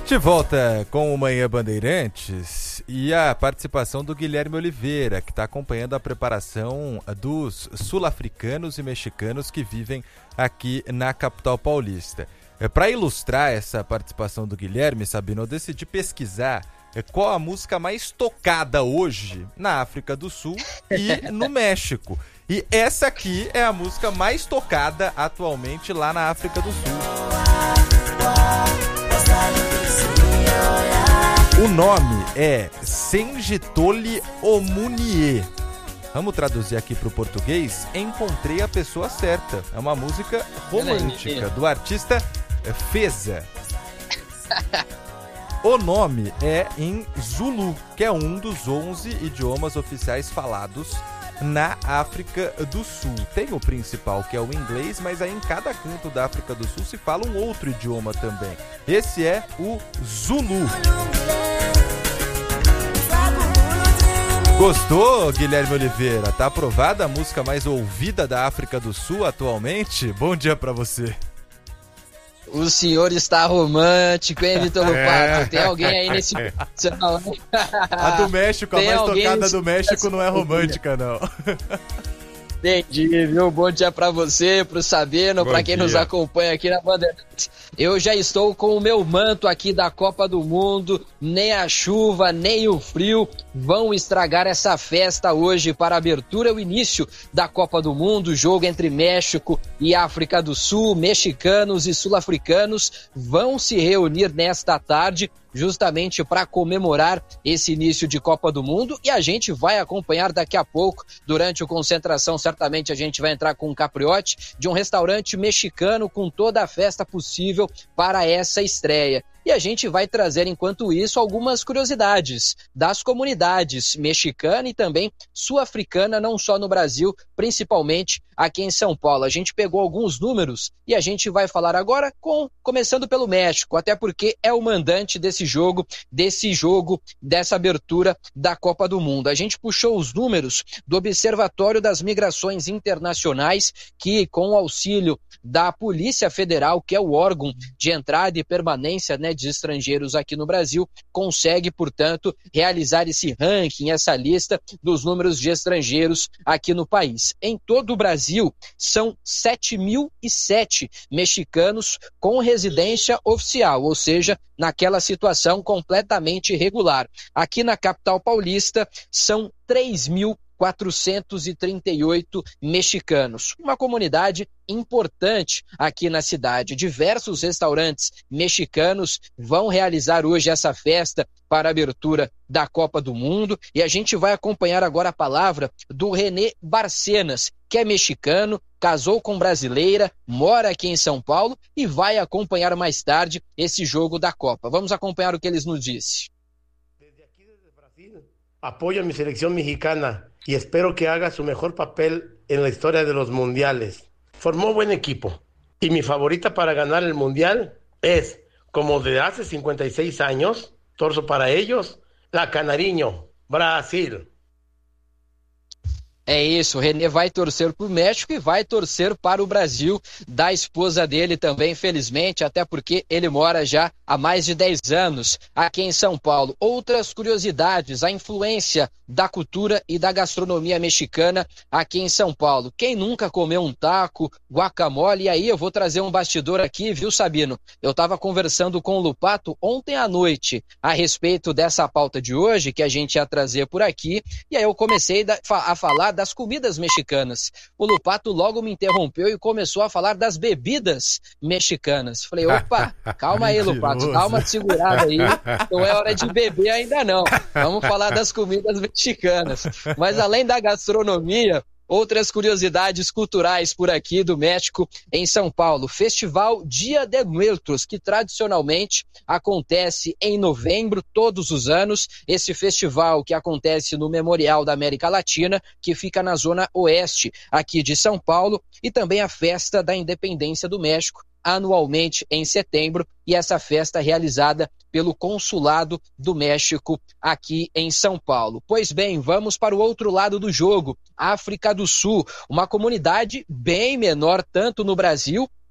De volta com o Manhã Bandeirantes e a participação do Guilherme Oliveira, que está acompanhando a preparação dos sul-africanos e mexicanos que vivem aqui na capital paulista. Para ilustrar essa participação do Guilherme, Sabino, eu decidi pesquisar qual a música mais tocada hoje na África do Sul e no México. E essa aqui é a música mais tocada atualmente lá na África do Sul. O nome é Sengitoli Omunie. Vamos traduzir aqui para o português. Encontrei a pessoa certa. É uma música romântica do artista Feza. O nome é em Zulu, que é um dos 11 idiomas oficiais falados na África do Sul. Tem o principal, que é o inglês, mas aí em cada canto da África do Sul se fala um outro idioma também. Esse é o Zulu. Gostou, Guilherme Oliveira? Tá aprovada a música mais ouvida da África do Sul atualmente? Bom dia pra você. O senhor está romântico, hein, Vitor Lupato? Tem alguém aí nesse... A do México, a mais tocada do México não é romântica, não. Entendi, viu? Bom dia pra você, pro Sabino, pra quem nos acompanha aqui na Bandeirantes. Eu já estou com o meu manto aqui da Copa do Mundo, nem a chuva, nem o frio vão estragar essa festa hoje para a abertura e o início da Copa do Mundo, jogo entre México e África do Sul. Mexicanos e sul-africanos vão se reunir nesta tarde justamente para comemorar esse início de Copa do Mundo, e a gente vai acompanhar daqui a pouco, durante o Concentração, certamente a gente vai entrar com um capriote de um restaurante mexicano com toda a festa possível para essa estreia. E a gente vai trazer, enquanto isso, algumas curiosidades das comunidades mexicana e também sul-africana, não só no Brasil, principalmente aqui em São Paulo. A gente pegou alguns números e a gente vai falar agora começando pelo México, até porque é o mandante dessa abertura da Copa do Mundo. A gente puxou os números do Observatório das Migrações Internacionais, que, com o auxílio da Polícia Federal, que é o órgão de entrada e permanência, de estrangeiros aqui no Brasil, consegue, portanto, realizar esse ranking, essa lista dos números de estrangeiros aqui no país. Em todo o Brasil, são 7.007 mexicanos com residência oficial, ou seja, naquela situação completamente irregular. Aqui na capital paulista, são 3.438 mexicanos. Uma comunidade importante aqui na cidade. Diversos restaurantes mexicanos vão realizar hoje essa festa para a abertura da Copa do Mundo, e a gente vai acompanhar agora a palavra do René Barcenas, que é mexicano, casou com brasileira, mora aqui em São Paulo e vai acompanhar mais tarde esse jogo da Copa. Vamos acompanhar o que eles nos disse. Desde aqui, desde Brasil, apoyo a mi selección mexicana y espero que haga su mejor papel en la historia de los mundiales. Formó buen equipo y mi favorita para ganar el mundial es, como de hace 56 años, torzo para ellos, la Canariño, Brasil. É isso, o René vai torcer para o México e vai torcer para o Brasil, da esposa dele também, infelizmente, até porque ele mora já há mais de 10 anos aqui em São Paulo. Outras curiosidades, a influência da cultura e da gastronomia mexicana aqui em São Paulo. Quem nunca comeu um taco, guacamole? E aí eu vou trazer um bastidor aqui, viu, Sabino? Eu estava conversando com o Lupato ontem à noite a respeito dessa pauta de hoje, que a gente ia trazer por aqui, e aí eu comecei a falar das comidas mexicanas. O Lupato logo me interrompeu e começou a falar das bebidas mexicanas. Falei, opa, calma aí, Lupato, dá uma segurada aí, não é hora de beber ainda não. Vamos falar das comidas mexicanas. Mas além da gastronomia, outras curiosidades culturais por aqui do México, em São Paulo. Festival Dia de Muertos, que tradicionalmente acontece em novembro, todos os anos. Esse festival que acontece no Memorial da América Latina, que fica na zona oeste aqui de São Paulo. E também a Festa da Independência do México, anualmente em setembro, e essa festa realizada pelo Consulado do México aqui em São Paulo. Pois bem, vamos para o outro lado do jogo, África do Sul, uma comunidade bem menor tanto no Brasil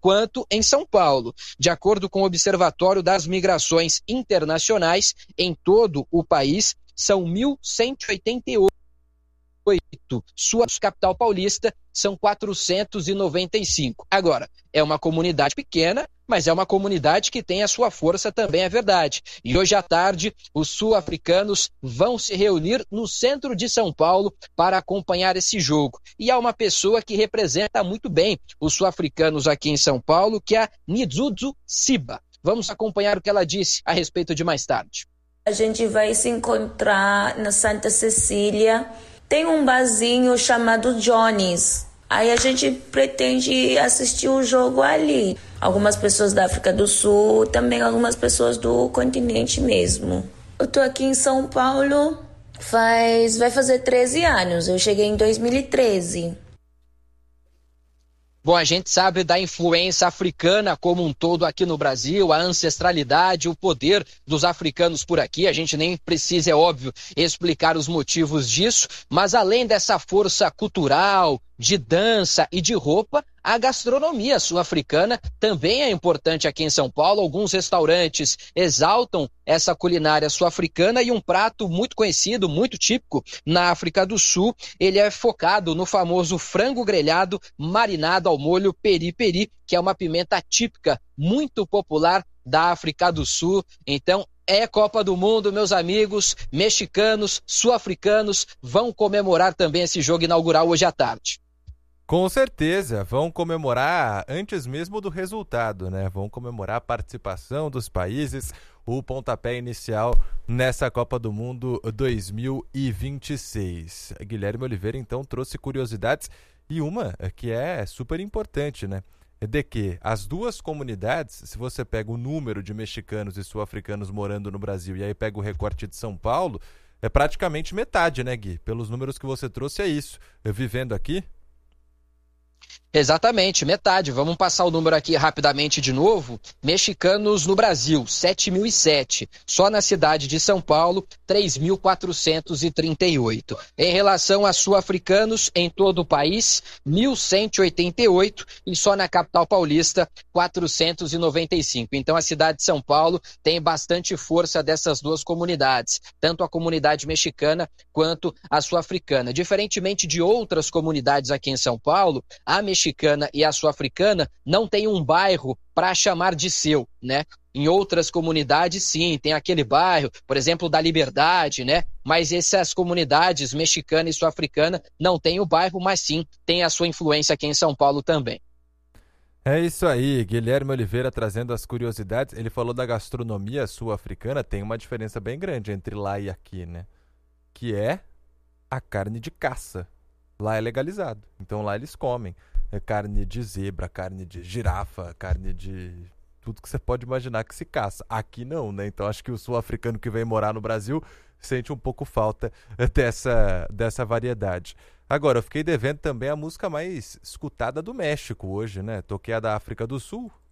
quanto em São Paulo. De acordo com o Observatório das Migrações Internacionais, em todo o país, são 1.188. Sua capital paulista são 495. Agora, é uma comunidade pequena, mas é uma comunidade que tem a sua força também, é verdade. E hoje à tarde, os sul-africanos vão se reunir no centro de São Paulo para acompanhar esse jogo. E há uma pessoa que representa muito bem os sul-africanos aqui em São Paulo, que é a Nidzudzu Siba. Vamos acompanhar o que ela disse a respeito de mais tarde. A gente vai se encontrar na Santa Cecília. Tem um barzinho chamado Johnny's. Aí a gente pretende assistir o jogo ali. Algumas pessoas da África do Sul, também algumas pessoas do continente mesmo. Eu tô aqui em São Paulo vai fazer 13 anos. Eu cheguei em 2013. Bom, a gente sabe da influência africana como um todo aqui no Brasil, a ancestralidade, o poder dos africanos por aqui. A gente nem precisa, é óbvio, explicar os motivos disso, mas além dessa força cultural, de dança e de roupa, a gastronomia sul-africana também é importante aqui em São Paulo. Alguns restaurantes exaltam essa culinária sul-africana e um prato muito conhecido, muito típico na África do Sul, ele é focado no famoso frango grelhado marinado ao molho peri-peri, que é uma pimenta típica, muito popular da África do Sul. Então, é Copa do Mundo, meus amigos, mexicanos, sul-africanos vão comemorar também esse jogo inaugural hoje à tarde. Com certeza, vão comemorar antes mesmo do resultado, né? Vão comemorar a participação dos países, o pontapé inicial nessa Copa do Mundo 2026. Guilherme Oliveira, então, trouxe curiosidades e uma que é super importante, né? De que as duas comunidades, se você pega o número de mexicanos e sul-africanos morando no Brasil e aí pega o recorte de São Paulo, é praticamente metade, né, Gui? Pelos números que você trouxe, é isso. Eu vivendo aqui... Exatamente, metade. Vamos passar o número aqui rapidamente de novo. Mexicanos no Brasil, 7.007. Só na cidade de São Paulo, 3.438. Em relação a sul-africanos, em todo o país, 1.188. E só na capital paulista, 495. Então a cidade de São Paulo tem bastante força dessas duas comunidades, tanto a comunidade mexicana quanto a sul-africana. Diferentemente de outras comunidades aqui em São Paulo, a mexicana e a sul-africana não tem um bairro para chamar de seu, né? Em outras comunidades, sim, tem aquele bairro, por exemplo, da Liberdade, né? Mas essas comunidades mexicana e sul-africana não têm o bairro, mas sim tem a sua influência aqui em São Paulo também. É isso aí, Guilherme Oliveira trazendo as curiosidades. Ele falou da gastronomia sul-africana, tem uma diferença bem grande entre lá e aqui, né? Que é a carne de caça. Lá é legalizado, então lá eles comem. É carne de zebra, carne de girafa, carne de tudo que você pode imaginar que se caça. Aqui não, né? Então acho que o sul-africano que vem morar no Brasil sente um pouco falta dessa variedade. Agora, eu fiquei devendo também a música mais escutada do México hoje, né? Toquei a da África do Sul,